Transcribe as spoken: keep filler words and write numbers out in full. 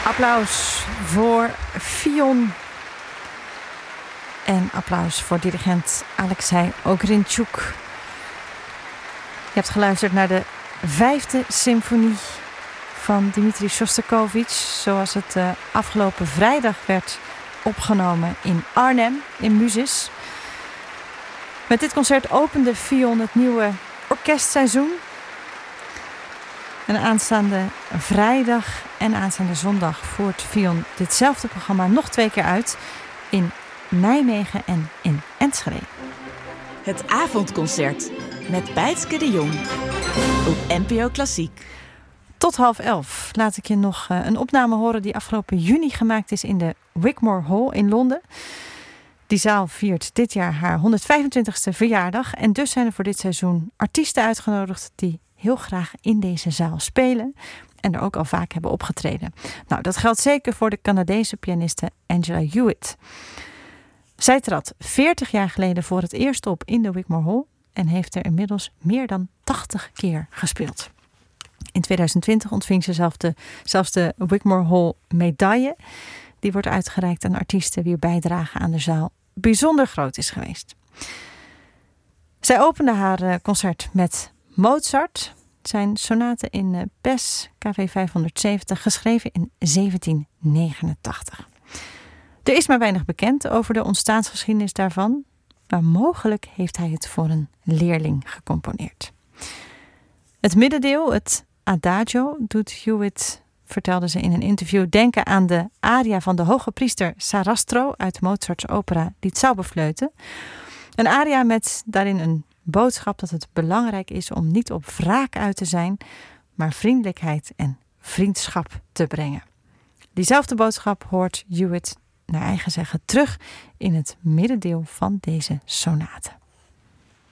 Applaus voor Fionn. En applaus voor dirigent Alexei Ogrinchuk. Je hebt geluisterd naar de vijfde symfonie van Dmitri Shostakovich, zoals het uh, afgelopen vrijdag werd opgenomen in Arnhem, in Muzis. Met dit concert opende Fionn het nieuwe orkestseizoen. En aanstaande vrijdag en aanstaande zondag voert Fionn ditzelfde programma nog twee keer uit in Nijmegen en in Enschede. Het avondconcert met Bijtske de Jong op N P O Klassiek. Tot half elf laat ik je nog een opname horen die afgelopen juni gemaakt is in de Wigmore Hall in Londen. Die zaal viert dit jaar haar honderdvijfentwintigste verjaardag. En dus zijn er voor dit seizoen artiesten uitgenodigd die heel graag in deze zaal spelen en er ook al vaak hebben opgetreden. Nou, dat geldt zeker voor de Canadese pianiste Angela Hewitt. Zij trad veertig jaar geleden voor het eerst op in de Wigmore Hall en heeft er inmiddels meer dan tachtig keer gespeeld. In tweeduizend twintig ontving ze zelf de, zelfs de Wigmore Hall medaille. Die wordt uitgereikt aan artiesten wier bijdrage aan de zaal bijzonder groot is geweest. Zij opende haar concert met Mozart, zijn sonate in Pes K V vijfhonderdzeventig, geschreven in zeventien negenentachtig. Er is maar weinig bekend over de ontstaansgeschiedenis daarvan, maar mogelijk heeft hij het voor een leerling gecomponeerd. Het middendeel, het Adagio, doet Hewitt, vertelde ze in een interview, denken aan de aria van de hoge priester Sarastro uit Mozarts opera Die Zauberflöte. Een aria met daarin een boodschap dat het belangrijk is om niet op wraak uit te zijn, maar vriendelijkheid en vriendschap te brengen. Diezelfde boodschap hoort Hewitt naar eigen zeggen terug in het middendeel van deze sonate.